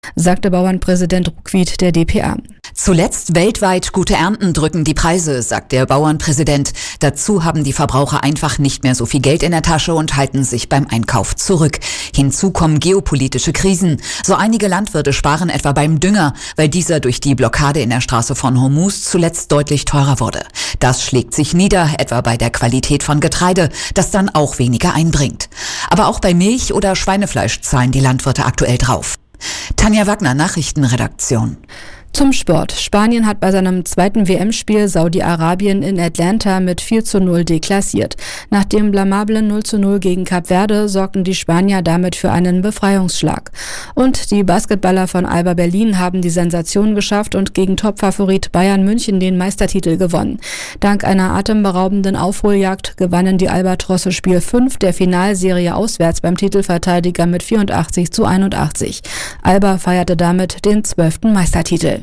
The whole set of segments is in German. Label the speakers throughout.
Speaker 1: sagte Bauernpräsident Ruckwied der dpa.
Speaker 2: Zuletzt weltweit gute Ernten drücken die Preise, sagt der Bauernpräsident. Dazu haben die Verbraucher einfach nicht mehr so viel Geld in der Tasche und halten sich beim Einkauf zurück. Hinzu kommen geopolitische Krisen. So einige Landwirte sparen etwa beim Dünger, weil dieser durch die Blockade in der Straße von Hormuz zuletzt deutlich teurer wurde. Das schlägt sich nieder, etwa bei der Qualität von Getreide, das dann auch weniger einbringt. Aber auch bei Milch oder Schweinefleisch zahlen die Landwirte aktuell drauf. Tanja Wagner, Nachrichtenredaktion.
Speaker 1: Zum Sport. Spanien hat bei seinem zweiten WM-Spiel Saudi-Arabien in Atlanta mit 4:0 deklassiert. Nach dem blamablen 0:0 gegen Kap Verde sorgten die Spanier damit für einen Befreiungsschlag. Und die Basketballer von Alba Berlin haben die Sensation geschafft und gegen Topfavorit Bayern München den Meistertitel gewonnen. Dank einer atemberaubenden Aufholjagd gewannen die Albatrosse Spiel 5 der Finalserie auswärts beim Titelverteidiger mit 84:81. Alba feierte damit den 12. Meistertitel.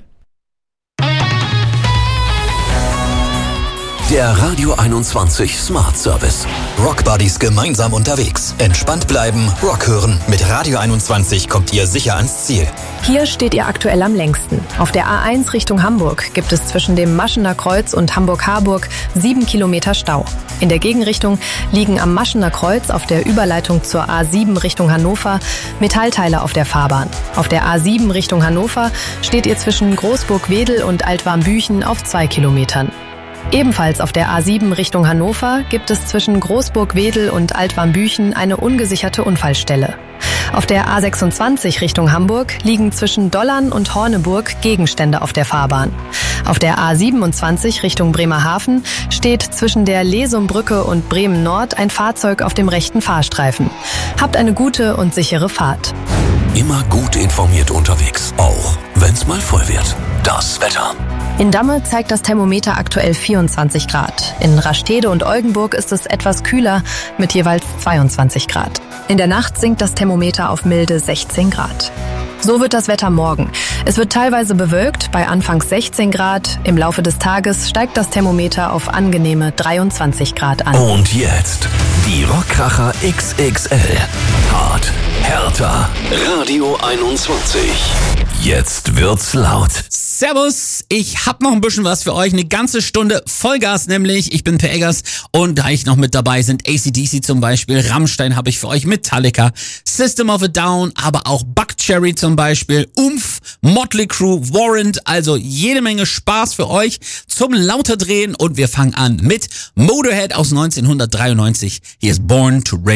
Speaker 3: Der Radio 21 Smart Service. Rock Buddies gemeinsam unterwegs. Entspannt bleiben, Rock hören. Mit Radio 21 kommt ihr sicher ans Ziel.
Speaker 4: Hier steht ihr aktuell am längsten. Auf der A1 Richtung Hamburg gibt es zwischen dem Maschener Kreuz und Hamburg-Harburg 7 Kilometer Stau. In der Gegenrichtung liegen am Maschener Kreuz auf der Überleitung zur A7 Richtung Hannover Metallteile auf der Fahrbahn. Auf der A7 Richtung Hannover steht ihr zwischen Großburg-Wedel und Altwarmbüchen auf 2 Kilometern. Ebenfalls auf der A7 Richtung Hannover gibt es zwischen Großburg-Wedel und Altwarmbüchen eine ungesicherte Unfallstelle. Auf der A26 Richtung Hamburg liegen zwischen Dollern und Horneburg Gegenstände auf der Fahrbahn. Auf der A27 Richtung Bremerhaven steht zwischen der Lesumbrücke und Bremen Nord ein Fahrzeug auf dem rechten Fahrstreifen. Habt eine gute und sichere Fahrt.
Speaker 3: Immer gut informiert unterwegs, auch wenn's mal voll wird. Das Wetter.
Speaker 4: In Damme zeigt das Thermometer aktuell 24 Grad. In Rastede und Oldenburg ist es etwas kühler mit jeweils 22 Grad. In der Nacht sinkt das Thermometer auf milde 16 Grad. So wird das Wetter morgen. Es wird teilweise bewölkt, bei anfangs 16 Grad. Im Laufe des Tages steigt das Thermometer auf angenehme 23 Grad an.
Speaker 3: Und jetzt die Rockkracher XXL. Hart, härter. Radio 21. Jetzt wird's laut.
Speaker 5: Servus, ich hab noch ein bisschen was für euch, eine ganze Stunde Vollgas nämlich. Ich bin Per Eggers und da ich noch mit dabei sind AC/DC zum Beispiel, Rammstein habe ich für euch, Metallica, System of a Down, aber auch Buckcherry zum Beispiel, Umf, Motley Crue, Warrant, also jede Menge Spaß für euch zum Lauterdrehen und wir fangen an mit Motorhead aus 1993. Hier ist Born to Rage.